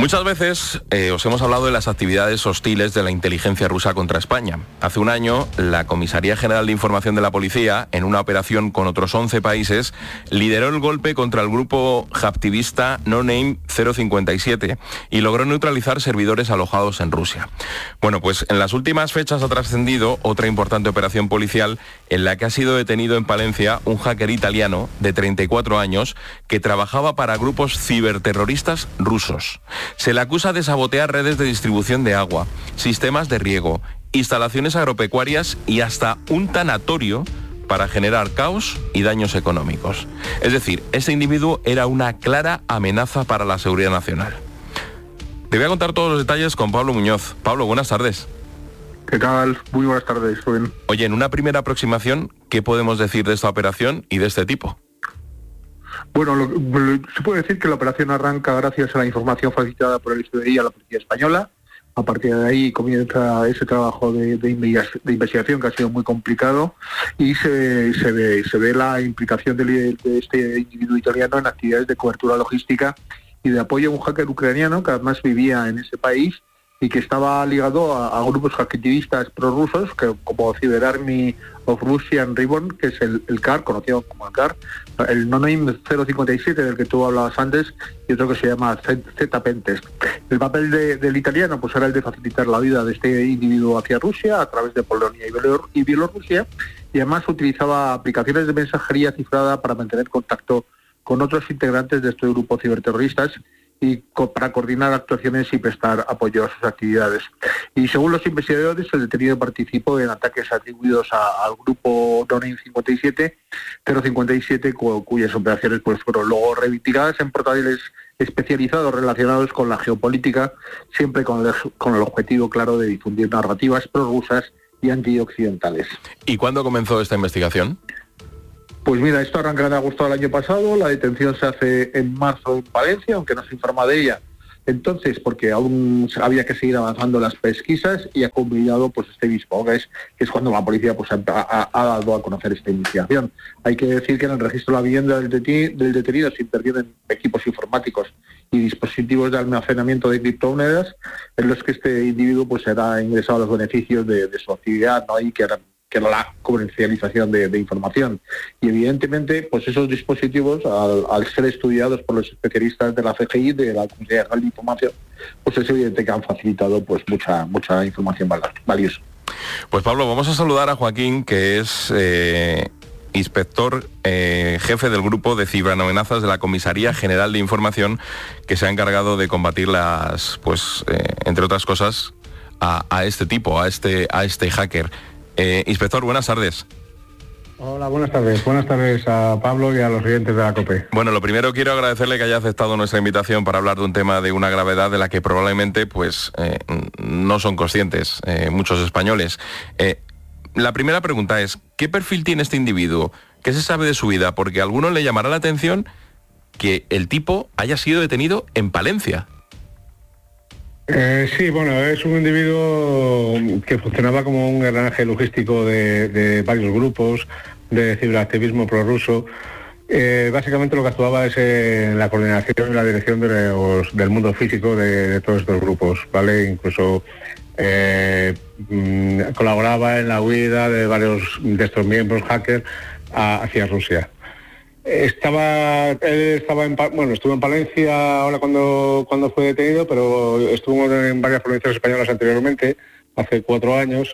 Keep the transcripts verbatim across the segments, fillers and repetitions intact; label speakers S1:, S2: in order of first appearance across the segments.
S1: Muchas veces eh, os hemos hablado de las actividades hostiles de la inteligencia rusa contra España. Hace un año, la Comisaría General de Información de la Policía, en una operación con otros once países, lideró el golpe contra el grupo hacktivista No Name cero cincuenta y siete y logró neutralizar servidores alojados en Rusia. Bueno, pues en las últimas fechas ha trascendido otra importante operación policial en la que ha sido detenido en Palencia un hacker italiano de treinta y cuatro años que trabajaba para grupos ciberterroristas rusos. Se le acusa de sabotear redes de distribución de agua, sistemas de riego, instalaciones agropecuarias y hasta un tanatorio para generar caos y daños económicos. Es decir, este individuo era una clara amenaza para la seguridad nacional. Te voy a contar todos los detalles con Pablo Muñoz. Pablo, buenas tardes.
S2: ¿Qué tal? Muy buenas tardes, Rubén.
S1: Oye, en una primera aproximación, ¿qué podemos decir de esta operación y de este tipo?
S2: Bueno, lo, se puede decir que la operación arranca gracias a la información facilitada por el F B I a la policía española. A partir de ahí comienza ese trabajo de, de, de investigación que ha sido muy complicado y se, se, ve, se ve la implicación de, de este individuo italiano en actividades de cobertura logística y de apoyo a un hacker ucraniano que además vivía en ese país y que estaba ligado a, a grupos hacktivistas prorrusos, que como Cyber Army of Russian Ribbon, que es el, el C A R, conocido como el C A R, el No Name cero cincuenta y siete del que tú hablabas antes, y otro que se llama Z-Pentest. El papel de, del italiano pues era el de facilitar la vida de este individuo hacia Rusia a través de Polonia y Bielorrusia, y además utilizaba aplicaciones de mensajería cifrada para mantener contacto con otros integrantes de este grupo ciberterroristas y co- para coordinar actuaciones y prestar apoyo a sus actividades. Y según los investigadores, el detenido participó en ataques atribuidos a, al grupo No Name cincuenta y siete, cero cincuenta y siete, cu- cuyas operaciones pues fueron luego reivindicadas en portales especializados relacionados con la geopolítica, siempre con el, con el objetivo claro de difundir narrativas prorrusas y antioccidentales.
S1: ¿Y cuándo comenzó esta investigación?
S2: Pues mira, esto arranca en agosto del año pasado, la detención se hace en marzo en Valencia, aunque no se informa de ella. Entonces, porque aún había que seguir avanzando las pesquisas y ha culminado pues este mismo, que es, que es cuando la policía pues ha, ha, ha dado a conocer esta investigación. Hay que decir que en el registro de la vivienda del, deti- del detenido se intervienen equipos informáticos y dispositivos de almacenamiento de criptomonedas en los que este individuo pues será ingresado a los beneficios de, de su actividad, ¿no? Y que eran que era la comercialización de, de información. Y evidentemente, pues esos dispositivos, al, al ser estudiados por los especialistas de la C G I, de la Comunidad General de Información, pues es evidente que han facilitado pues mucha mucha información valiosa.
S1: Pues Pablo, vamos a saludar a Joaquín, que es eh, inspector eh, jefe del grupo de ciberamenazas de la Comisaría General de Información, que se ha encargado de combatir las, pues, eh, entre otras cosas, a, a este tipo, a este, a este hacker. Eh, inspector, buenas tardes.
S3: Hola, buenas tardes. Buenas tardes a Pablo y a los oyentes de la COPE.
S1: Bueno, lo primero quiero agradecerle que haya aceptado nuestra invitación para hablar de un tema de una gravedad de la que probablemente pues eh, no son conscientes eh, muchos españoles. Eh, la primera pregunta es, ¿qué perfil tiene este individuo? ¿Qué se sabe de su vida? Porque a algunos le llamará la atención que el tipo haya sido detenido en Palencia.
S3: Eh, sí, bueno, es un individuo que funcionaba como un engranaje logístico de, de varios grupos de ciberactivismo prorruso. Eh, básicamente lo que actuaba es en la coordinación y la dirección de los, del mundo físico de, de todos estos grupos, ¿vale? Incluso eh, mmm, colaboraba en la huida de varios de estos miembros hackers a, hacia Rusia. Estaba, él estaba en, bueno, estuvo en Palencia ahora cuando, cuando fue detenido, pero estuvo en varias provincias españolas anteriormente, hace cuatro años,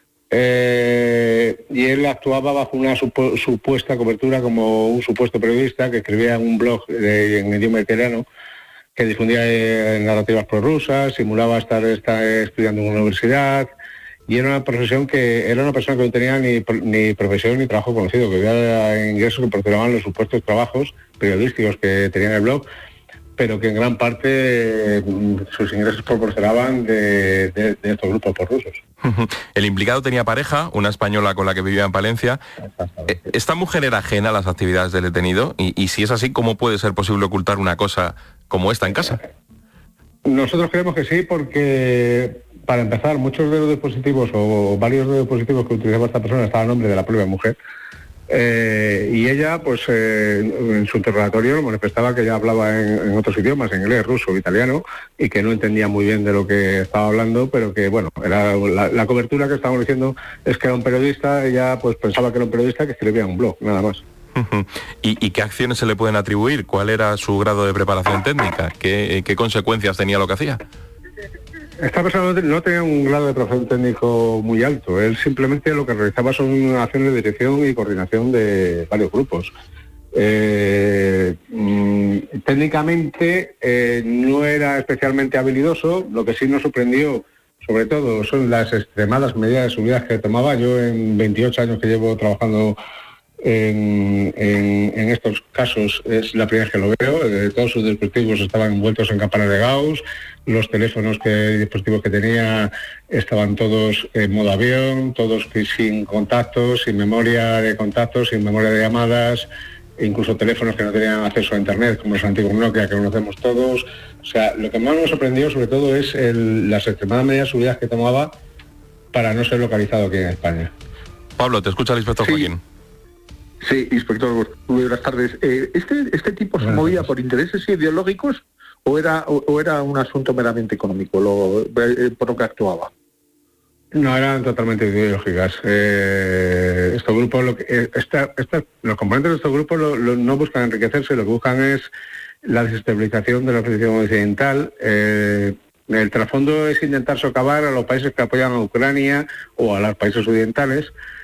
S3: eh, y él actuaba bajo una supu- supuesta cobertura como un supuesto periodista que escribía en un blog de, en idioma italiano, que difundía eh, narrativas prorrusas, simulaba estar, estar estudiando en una universidad. Y era una profesión que era una persona que no tenía ni, ni profesión ni trabajo conocido, que había ingresos que proporcionaban los supuestos trabajos periodísticos que tenían el blog, pero que en gran parte eh, sus ingresos proporcionaban de, de, de estos grupos prorrusos.
S1: El implicado tenía pareja, una española con la que vivía en Palencia. ¿Esta mujer era ajena a las actividades del detenido? Y, y si es así, ¿cómo puede ser posible ocultar una cosa como esta en casa?
S3: Nosotros creemos que sí, porque para empezar, muchos de los dispositivos o varios de los dispositivos que utilizaba esta persona estaban a nombre de la propia mujer. Eh, y ella, pues eh, en su interrogatorio manifestaba que ella hablaba en, en otros idiomas, en inglés, ruso, italiano, y que no entendía muy bien de lo que estaba hablando, pero que, bueno, era la, la cobertura que estábamos diciendo es que era un periodista. Ella pues pensaba que era un periodista que escribía un blog, nada más.
S1: ¿Y, ¿Y qué acciones se le pueden atribuir? ¿Cuál era su grado de preparación técnica? ¿Qué, qué consecuencias tenía lo que hacía?
S3: Esta persona no tenía un grado de preparación técnico muy alto. Él simplemente lo que realizaba son acciones de dirección y coordinación de varios grupos. Eh, mmm, técnicamente eh, no era especialmente habilidoso. Lo que sí nos sorprendió, sobre todo, son las extremadas medidas de seguridad que tomaba. Yo, en veintiocho años que llevo trabajando En, en, en estos casos, es la primera vez que lo veo. Eh, todos sus dispositivos estaban envueltos en campanas de Gauss, los teléfonos que dispositivos que tenía estaban todos en modo avión, todos sin contactos, sin memoria de contactos, sin memoria de llamadas, e incluso teléfonos que no tenían acceso a internet, como los antiguos Nokia que conocemos todos. O sea, lo que más nos sorprendió sobre todo es el, las extremadas medidas de seguridad que tomaba para no ser localizado aquí en España.
S1: Pablo, te escucha el inspector
S2: sí.
S1: Joaquín.
S2: Sí, inspector, buenas tardes. Eh, ¿Este este tipo se movía por intereses ideológicos o era o, o era un asunto meramente económico, lo, eh, por lo que actuaba?
S3: No, eran totalmente ideológicas. Eh, estos grupos, lo que, eh, esta, esta, los componentes de estos grupos lo, lo, no buscan enriquecerse, lo que buscan es la desestabilización de la oposición occidental. Eh, el trasfondo es intentar socavar a los países que apoyan a Ucrania o a los países occidentales.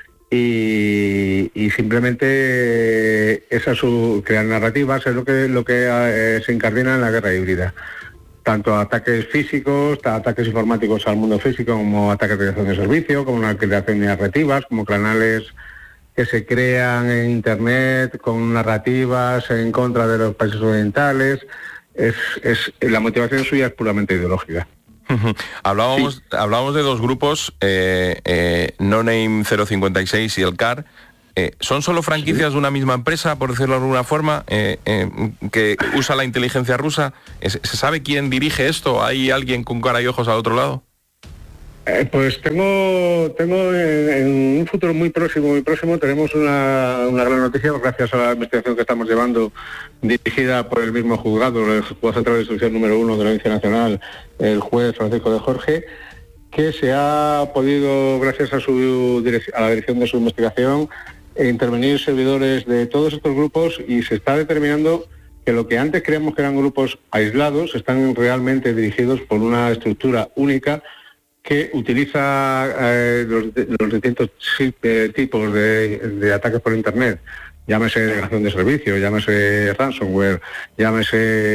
S3: Y, y simplemente esa es su crear narrativas, es lo que lo que eh, se incardina en la guerra híbrida, tanto ataques físicos, ataques informáticos al mundo físico, como ataques de creación de servicio, como una creación de narrativas, como canales que se crean en internet con narrativas en contra de los países occidentales. Es, es la motivación suya es puramente ideológica.
S1: Hablábamos,
S2: sí.
S1: hablábamos de dos grupos, eh, eh, No Name cero cincuenta y seis y el C A R. Eh, ¿Son solo franquicias sí. de una misma empresa, por decirlo de alguna forma, eh, eh, que usa la inteligencia rusa? ¿Se sabe quién dirige esto? ¿Hay alguien con cara y ojos al otro lado?
S3: Eh, pues tengo, tengo en, en un futuro muy próximo, muy próximo, tenemos una, una gran noticia gracias a la investigación que estamos llevando, dirigida por el mismo juzgado, el Juzgado Central de Instrucción número uno de la Audiencia Nacional, el juez Francisco de Jorge, que se ha podido, gracias a, su, a la dirección de su investigación, intervenir servidores de todos estos grupos, y se está determinando que lo que antes creíamos que eran grupos aislados están realmente dirigidos por una estructura única que utiliza eh, los, los distintos eh, tipos de, de ataques por internet, llámese degradación de servicio, llámese ransomware, llámese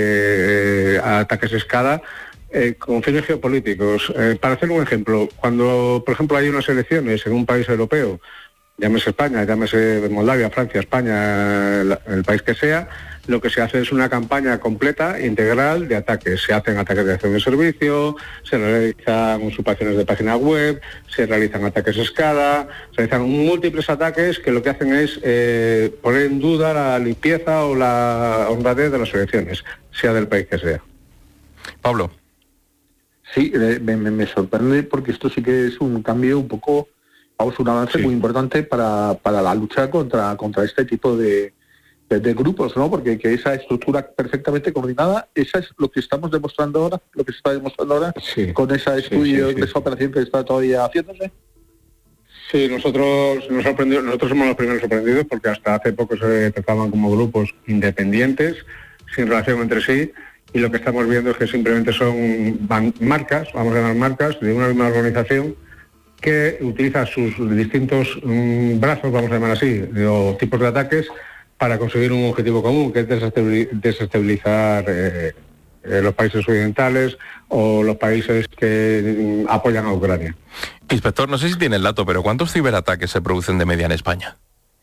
S3: eh, ataques SCADA, eh, con fines geopolíticos. Eh, para hacer un ejemplo, cuando por ejemplo hay unas elecciones en un país europeo, llámese España, llámese Moldavia, Francia, España, el, el país que sea, lo que se hace es una campaña completa, integral, de ataques. Se hacen ataques de acción de servicio, se realizan usurpaciones de página web, se realizan ataques SCADA, se realizan múltiples ataques que lo que hacen es eh, poner en duda la limpieza o la honradez de las elecciones, sea del país que sea.
S1: Pablo.
S2: Sí, me, me, me sorprende porque esto sí que es un cambio un poco, vamos, un avance sí. muy importante para, para la lucha contra, contra este tipo de... De, de grupos, ¿no? Porque que esa estructura perfectamente coordinada, esa es lo que estamos demostrando ahora, lo que se está demostrando ahora sí, con ese estudio, sí, sí, sí. esa operación que está todavía haciéndose.
S3: Sí, nosotros nos sorprendió, nosotros somos los primeros sorprendidos porque hasta hace poco se trataban como grupos independientes, sin relación entre sí, y lo que estamos viendo es que simplemente son marcas, vamos a llamar marcas, de una misma organización que utiliza sus distintos mmm, brazos, vamos a llamar así, o tipos de ataques, para conseguir un objetivo común, que es desestabilizar eh, eh, los países occidentales o los países que apoyan a Ucrania.
S1: Inspector, no sé si tiene el dato, pero ¿cuántos ciberataques se producen de media en España?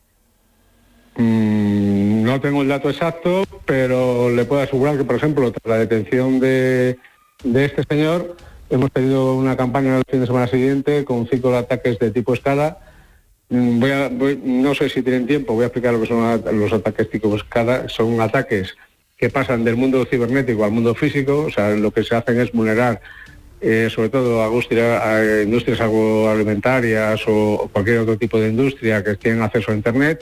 S3: Mm, no tengo el dato exacto, pero le puedo asegurar que, por ejemplo, tras la detención de, de este señor, hemos tenido una campaña el fin de semana siguiente con cinco ataques de tipo SCADA. Voy a, voy, no sé si tienen tiempo, voy a explicar lo que son los ataques tipo SCADA. Son ataques que pasan del mundo cibernético al mundo físico, o sea, lo que se hacen es vulnerar eh, sobre todo a, industria, a industrias agroalimentarias o cualquier otro tipo de industria que tienen acceso a internet,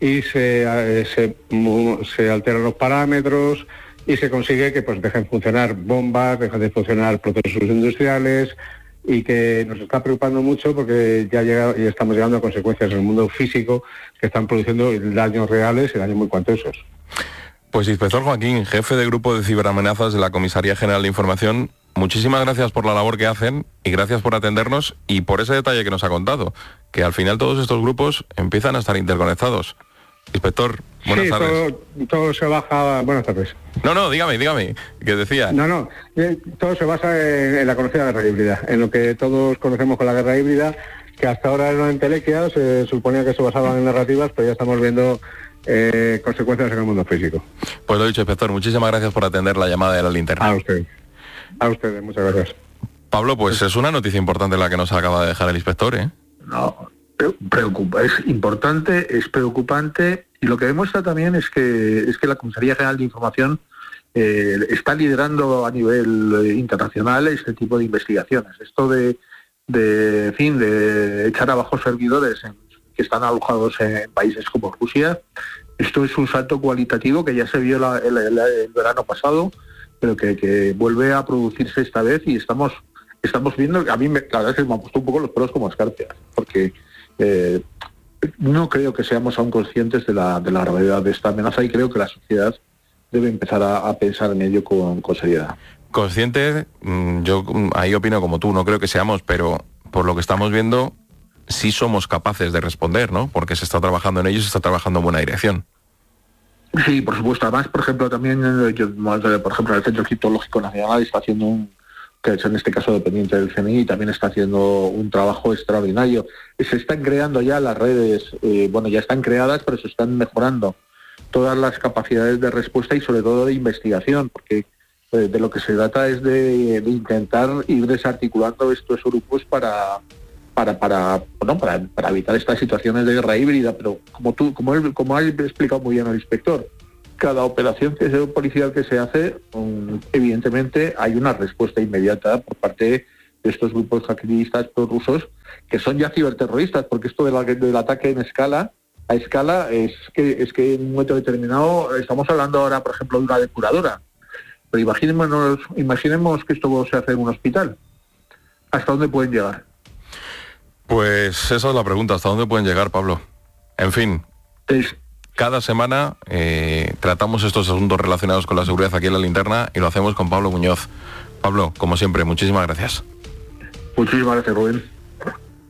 S3: y se, eh, se, se alteran los parámetros y se consigue que pues dejen funcionar bombas, dejen de funcionar procesos industriales, y que nos está preocupando mucho porque ya llega, y estamos llegando a consecuencias en el mundo físico que están produciendo daños reales y daños muy cuantiosos.
S1: Pues inspector Joaquín, jefe de grupo de ciberamenazas de la Comisaría General de Información, muchísimas gracias por la labor que hacen y gracias por atendernos y por ese detalle que nos ha contado, que al final todos estos grupos empiezan a estar interconectados. Inspector, buenas
S3: sí,
S1: tardes.
S3: Todo, todo se baja... Buenas tardes.
S1: No, no, dígame, dígame, ¿qué decía?
S3: No, no, todo se basa en, en la conocida guerra híbrida, en lo que todos conocemos con la guerra híbrida, que hasta ahora era una entelequia, se suponía que se basaban en narrativas, pero ya estamos viendo eh, consecuencias en el mundo físico.
S1: Pues lo dicho, inspector, muchísimas gracias por atender la llamada de la linterna.
S3: A usted, a ustedes, muchas gracias.
S1: Pablo, pues es una noticia importante la que nos acaba de dejar el inspector, ¿eh?
S2: No, preocupa, es importante, es preocupante, y lo que demuestra también es que es que la Comisaría General de Información eh, está liderando a nivel eh, internacional este tipo de investigaciones. Esto de, de, en fin, de echar abajo servidores en, que están alojados en países como Rusia, esto es un salto cualitativo que ya se vio la, el, el, el verano pasado, pero que, que vuelve a producirse esta vez, y estamos estamos viendo, a mí me, la verdad es que me ha puesto un poco los pelos como escarpias, porque eh, no creo que seamos aún conscientes de la, de la gravedad de esta amenaza, y creo que la sociedad debe empezar a, a pensar en ello con, con seriedad.
S1: Consciente, yo ahí opino como tú, no creo que seamos, pero por lo que estamos viendo, sí somos capaces de responder, ¿no? Porque se está trabajando en ello y se está trabajando en buena dirección.
S2: Sí, por supuesto. Además, por ejemplo, también, yo, por ejemplo, el Centro Criptológico Nacional está haciendo un, que es en este caso dependiente del C N I, también está haciendo un trabajo extraordinario. Se están creando ya las redes, eh, bueno, ya están creadas, pero se están mejorando todas las capacidades de respuesta y sobre todo de investigación, porque eh, de lo que se trata es de, de intentar ir desarticulando estos grupos para para para bueno, para, para evitar estas situaciones de guerra híbrida. Pero como tú, como él, como ha explicado muy bien el inspector, cada operación que sea policial que se hace, um, evidentemente hay una respuesta inmediata por parte de estos grupos hackeristas prorrusos, que son ya ciberterroristas, porque esto de la, del ataque en escala, a escala, es que es que en un momento determinado, estamos hablando ahora, por ejemplo, de una depuradora, pero imaginémonos, imaginemos que esto se hace en un hospital. ¿Hasta dónde pueden llegar?
S1: Pues esa es la pregunta, ¿hasta dónde pueden llegar, Pablo? En fin,
S2: Es,
S1: cada semana eh, tratamos estos asuntos relacionados con la seguridad aquí en La Linterna y lo hacemos con Pablo Muñoz. Pablo, como siempre, muchísimas gracias.
S2: muchísimas gracias, Rubén.